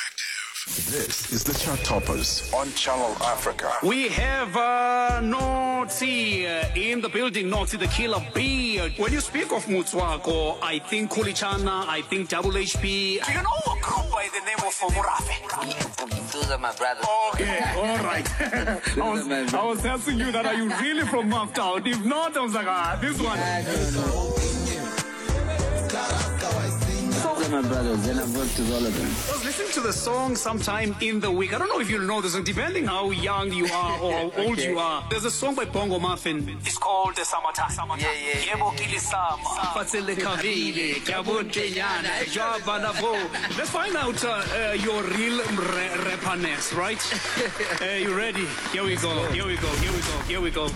This is the Chart Toppers on Channel Africa. We have Notsi in the building, Notsi the Killer B. When you speak of Mutswako, I think Kulichana, I think Double HP. Do you know a group by the name of Murafe? Those are my brothers. Okay, all right. I was asking you that, are you really from Maftown? If not, I was like, this one. Those are my brothers, and I've worked with all of them. I was listening to the song sometime in the week. I don't know if you know this, depending how young you are or how old you are. There's a song by Bongo Muffin. It's called the Summertime. Yeah. Let's find out your real rapperness, right? You ready? Here we go.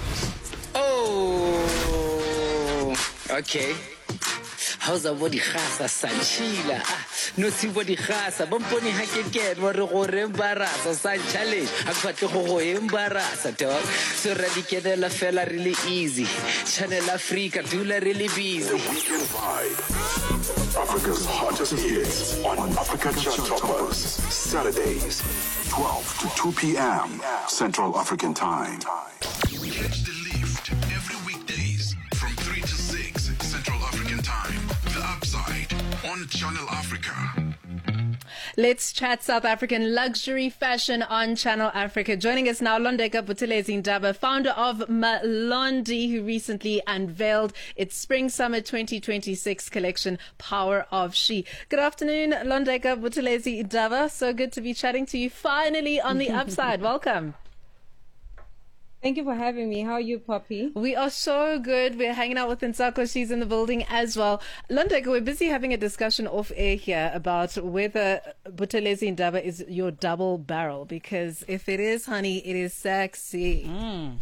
Oh, okay. How's a body khasa sanchila? No si body khasa. Bomponi hakeket wa re go re embarasa san challenge. Akwatle go go embarasa dog. So radicate la fella really easy. Channel Africa dula really busy. The Weekend Vibe. Africa's hottest hits on Africa Chart Toppers. Saturdays, 12 to 2 p.m. Central African Time. Catch the lift every weekdays from 3 to 6 Central African Time. The Upside on Channel Africa. Let's chat South African luxury fashion on Channel Africa. Joining us now, Londeka Buthelezi Ndaba, founder of Malondi, who recently unveiled its Spring-Summer 2026 collection, Power of She. Good afternoon, Londeka Buthelezi Ndaba. So good to be chatting to you finally on the Upside. Welcome. Thank you for having me. How are you, Poppy? We are so good. We're hanging out with Nsako. She's in the building as well. Londeka, we're busy having a discussion off air here about whether Buthelezi Ndaba is your double barrel. Because if it is, honey, it is sexy.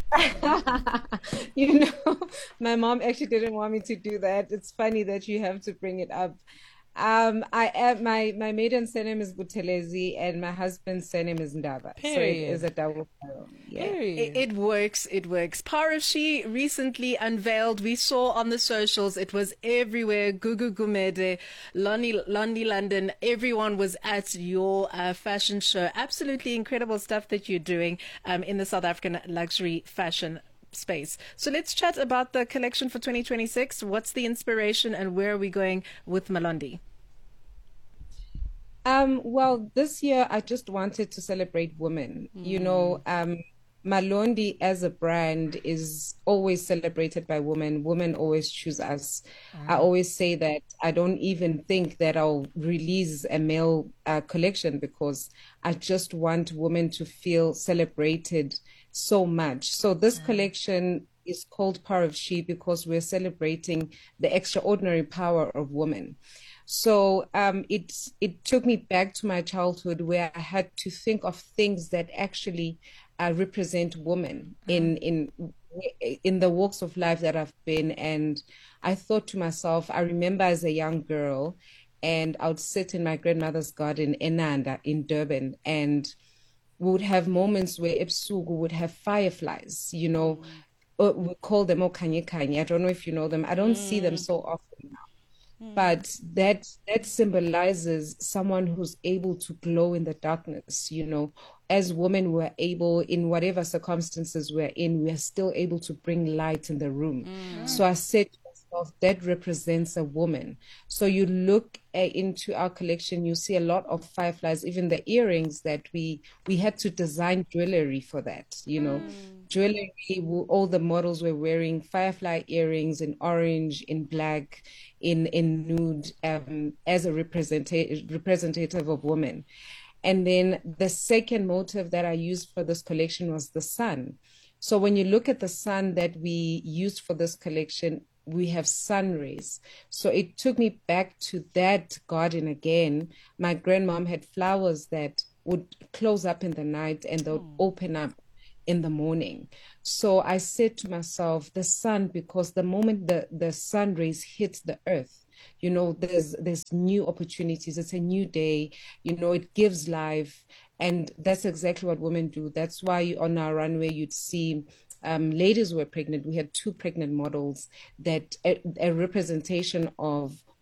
You know, my mom actually didn't want me to do that. It's funny that you have to bring it up. I am my maiden surname is Buthelezi and my husband's surname is Ndaba. Period. So it is a double barrel. Yeah. It works. Power of She recently unveiled. We saw on the socials. It was everywhere. Gugu Gumede, Londi London. Everyone was at your fashion show. Absolutely incredible stuff that you're doing in the South African luxury fashion space. So let's chat about the collection for 2026. What's the inspiration and where are we going with Malondi? Well, this year I just wanted to celebrate women. You know, Malondi as a brand is always celebrated by women. Women always choose us. I always say that I don't even think that I'll release a male collection because I just want women to feel celebrated so much. So this collection is called Power of She because we're celebrating the extraordinary power of women. So it took me back to my childhood where I had to think of things that actually represent women in the walks of life that I've been. And I thought to myself, I remember as a young girl, and I would sit in my grandmother's garden, Enanda, in Durban, and we would have moments where Epsugu would have fireflies, you know, we call them Okanye Kanye. I don't know if you know them. I don't see them so often now. But that symbolizes someone who's able to glow in the darkness, you know. As women, we're able, in whatever circumstances we're in, we're still able to bring light in the room. So I said to myself, that represents a woman. So you look into our collection, you see a lot of fireflies, even the earrings that we had to design jewelry for that, you know. Jewelry, all the models were wearing firefly earrings in orange, in black, in nude, as a representative of women. And then the second motive that I used for this collection was the sun. So when you look at the sun that we used for this collection, we have sun rays. So it took me back to that garden again. My grandmom had flowers that would close up in the night and they would open up in the morning. So I said to myself, the sun, because the moment the sun rays hit the earth, you know, there's new opportunities. It's a new day, you know, it gives life. And that's exactly what women do. That's why on our runway, you'd see ladies who were pregnant. We had 2 pregnant models that a representation of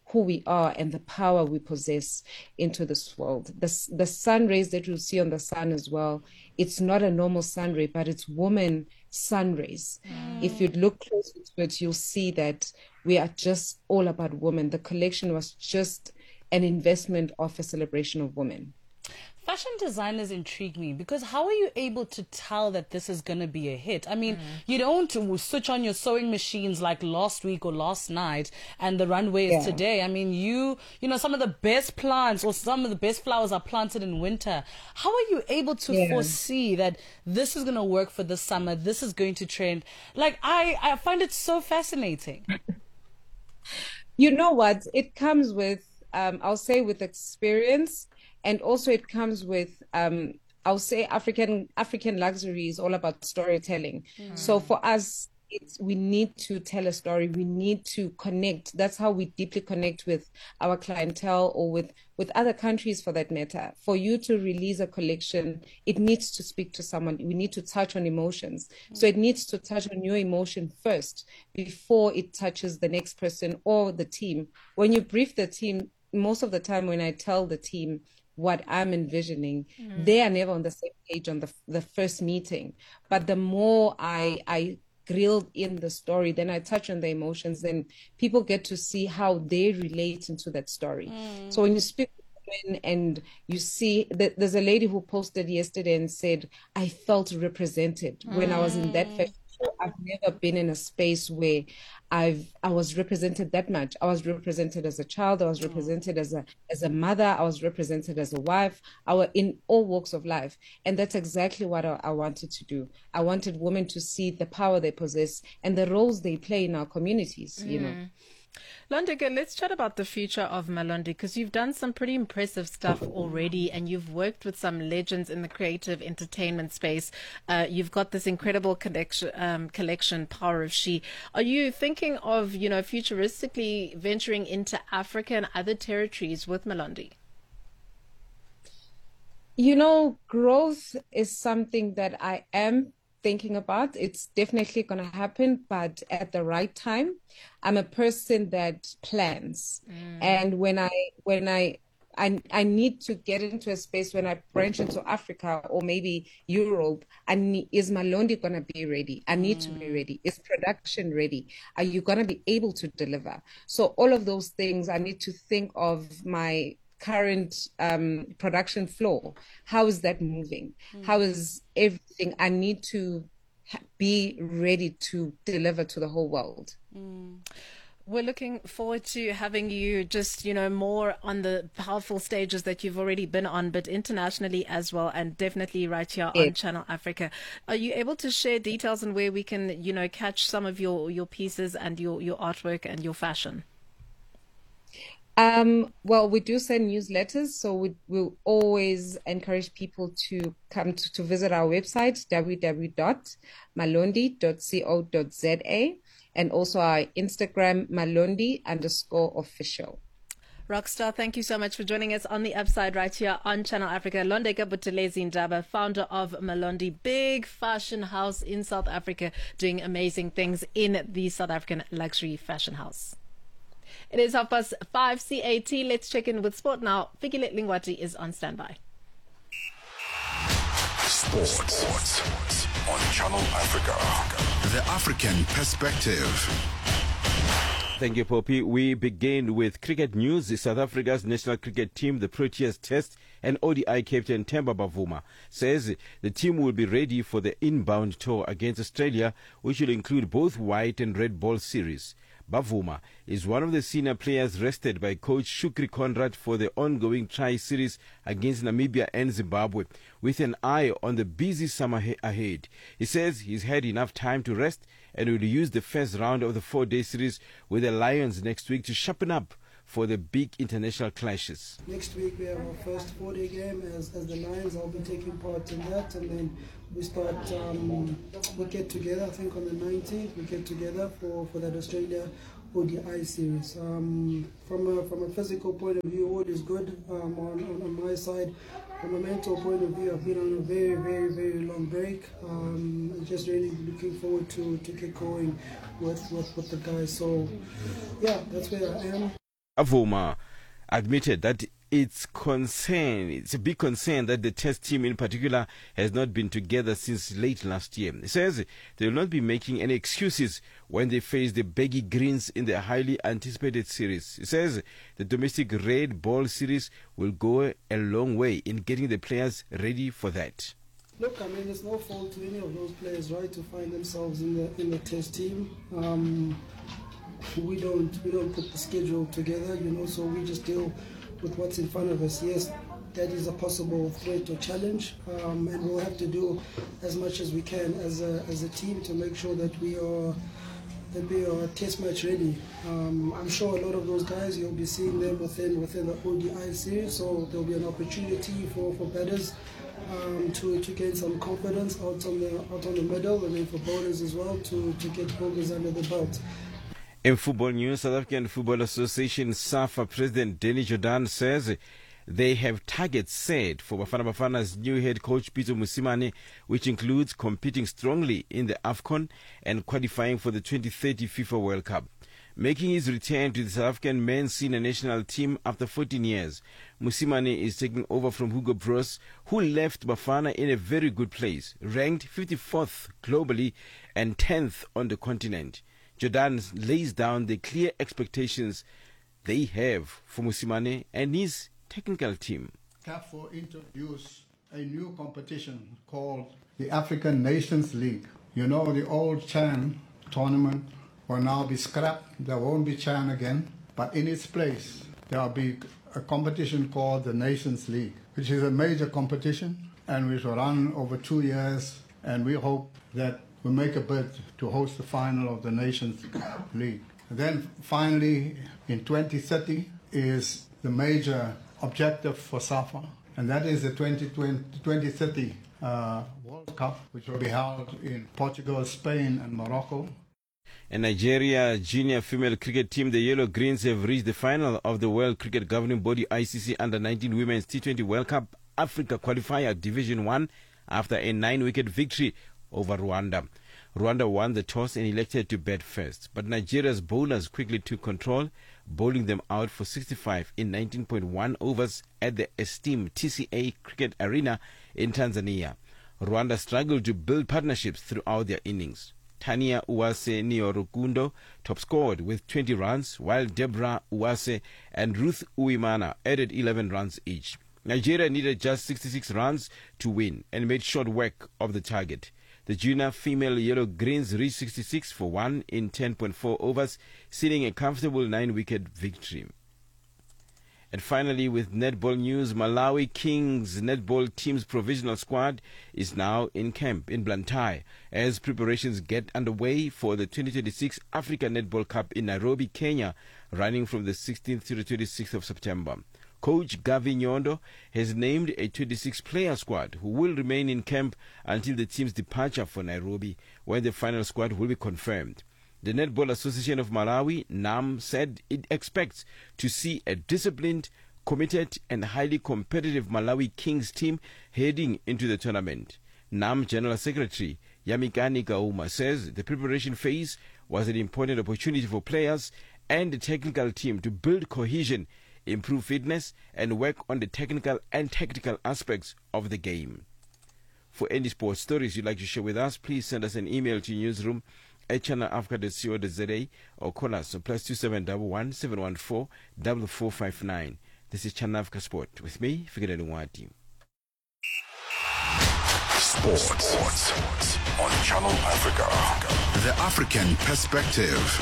who we are and the power we possess into this world. The sun rays that you see on the sun as well, it's not a normal sun ray, but it's woman sun rays. If you look closer to it, you'll see that we are just all about women. The collection was just an investment of a celebration of women. Fashion designers intrigue me because how are you able to tell that this is going to be a hit? I mean, you don't switch on your sewing machines like last week or last night and the runway is today. I mean, you know, some of the best plants or some of the best flowers are planted in winter. How are you able to foresee that this is going to work for this summer? This is going to trend. Like, I find it so fascinating. You know what? It comes with, I'll say with experience. And also it comes with, I'll say African luxury is all about storytelling. So for us, we need to tell a story. We need to connect. That's how we deeply connect with our clientele or with other countries for that matter. For you to release a collection, it needs to speak to someone. We need to touch on emotions. So it needs to touch on your emotion first before it touches the next person or the team. When you brief the team, most of the time when I tell the team what I'm envisioning, they are never on the same page on the first meeting. But the more I grilled in the story, then I touch on the emotions, then people get to see how they relate into that story. So when you speak with women and you see that there's a lady who posted yesterday and said, I felt represented when I was in that fashion show. I've never been in a space where I was represented that much. I was represented as a child. I was represented as a mother. I was represented as a wife. I was in all walks of life. And that's exactly what I wanted to do. I wanted women to see the power they possess and the roles they play in our communities, you know. Londeka, let's chat about the future of Malondi, because you've done some pretty impressive stuff already and you've worked with some legends in the creative entertainment space. You've got this incredible collection, Power of She. Are you thinking of, futuristically venturing into Africa and other territories with Malondi? Growth is something that I am thinking about. It's definitely going to happen, but at the right time. I'm a person that plans. And when I need to get into a space when I branch into Africa or maybe Europe, is Malondi going to be ready? I need to be ready. Is production ready? Are you going to be able to deliver? So all of those things, I need to think of my current production floor. How is that moving? How is everything? I need to be ready to deliver to the whole world. We're looking forward to having you just, more on the powerful stages that you've already been on, but internationally as well, and definitely right here on Channel Africa. Are you able to share details on where we can, catch some of your pieces and your artwork and your fashion? Well, we do send newsletters, so we'll always encourage people to come to visit our website, www.malondi.co.za, and also our Instagram, Malondi_official. Rockstar, thank you so much for joining us on the Upside right here on Channel Africa. Londeka Buthelezi Ndaba, founder of Malondi, big fashion house in South Africa, doing amazing things in the South African luxury fashion house. It is 5:05 CAT. Let's check in with sport now. Fikile Lingwati is on standby. Sports on Channel Africa. The African perspective. Thank you, Poppy. We begin with cricket news. South Africa's national cricket team, the Proteas Test and ODI captain Themba Bavuma, says the team will be ready for the inbound tour against Australia, which will include both white and red ball series. Bavuma is one of the senior players rested by coach Shukri Conrad for the ongoing tri-series against Namibia and Zimbabwe, with an eye on the busy summer ahead. He says he's had enough time to rest and will use the first round of the 4-day series with the Lions next week to sharpen up for the big international clashes. Next week we have our first 4-day game as the Lions. I'll be taking part in that, and then we start, we get together, I think on the 19th, we get together for that Australia ODI series. From a physical point of view, all is good on my side. From a mental point of view, I've been on a very, very, very long break. Just really looking forward to get going with the guys. So, yeah, that's where I am. Bavuma admitted that it's a big concern that the test team in particular has not been together since late last year. He says they will not be making any excuses when they face the baggy greens in the highly anticipated series. He says the domestic red ball series will go a long way in getting the players ready for that. Look, I mean, it's no fault to any of those players, right, to find themselves in the test team. We don't put the schedule together, so we just deal with what's in front of us. Yes, that is a possible threat or challenge, and we'll have to do as much as we can as a team to make sure that we are test match ready. I'm sure a lot of those guys, you'll be seeing them within the ODI series, so there'll be an opportunity for batters to gain some confidence out on the middle, and then for bowlers as well to get bowlers under the belt. In football news, South African Football Association SAFA President Danny Jordan says they have targets set for Bafana Bafana's new head coach Peter Mosimane, which includes competing strongly in the AFCON and qualifying for the 2030 FIFA World Cup. Making his return to the South African men's senior national team after 14 years, Mosimane is taking over from Hugo Broos, who left Bafana in a very good place, ranked 54th globally and 10th on the continent. Jordan lays down the clear expectations they have for Mosimane and his technical team. CAF will introduce a new competition called the African Nations League. You know, the old CHAN tournament will now be scrapped. There won't be CHAN again, but in its place there will be a competition called the Nations League, which is a major competition and which will run over 2 years, and we hope that we'll make a bid to host the final of the Nations League. And then finally, in 2030 is the major objective for SAFA, and that is the 2030 World Cup, which will be held in Portugal, Spain, and Morocco. And Nigeria junior female cricket team, the Yellow Greens, have reached the final of the World Cricket Governing Body ICC Under-19 Women's T20 World Cup Africa Qualifier Division 1 after a 9-wicket victory over Rwanda. Rwanda won the toss and elected to bat first, but Nigeria's bowlers quickly took control, bowling them out for 65 in 19.1 overs at the esteemed TCA Cricket Arena in Tanzania. Rwanda struggled to build partnerships throughout their innings. Tania Uwase Niyorukundo top scored with 20 runs, while Deborah Uwase and Ruth Uwimana added 11 runs each. Nigeria needed just 66 runs to win and made short work of the target. The junior female Yellow Greens reached 66 for 1 in 10.4 overs, sealing a comfortable 9-wicket victory. And finally, with netball news, Malawi Kings netball team's provisional squad is now in camp in Blantyre as preparations get underway for the 2026 Africa Netball Cup in Nairobi, Kenya, running from the 16th to the 26th of September. Coach Gavi Nyondo has named a 26-player squad who will remain in camp until the team's departure for Nairobi, when the final squad will be confirmed. The Netball Association of Malawi, NAM, said it expects to see a disciplined, committed and highly competitive Malawi Kings team heading into the tournament. NAM General Secretary Yamikani Kauma says the preparation phase was an important opportunity for players and the technical team to build cohesion, improve fitness and work on the technical and tactical aspects of the game. For any sports stories you'd like to share with us, please send us an email to newsroom@channelafrica.co.za or call us on +2711 714 4459. This is Channel Africa Sport with me, Fikile Lungwati. Sports on Channel Africa. The African perspective.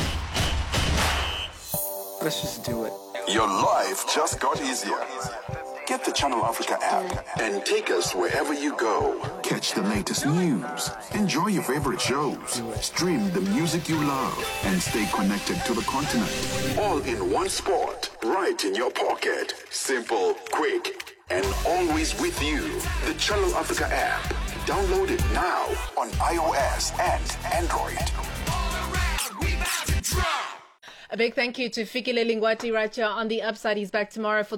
Let's just do it. Your life just got easier. Get the Channel Africa app and take us wherever you go. Catch the latest news, enjoy your favorite shows, stream the music you love, and stay connected to the continent. All in one spot, right in your pocket. Simple, quick, and always with you. The Channel Africa app. Download it now on iOS and Android. A big thank you to Fikile Lungwati right here on The Upside. He's back tomorrow for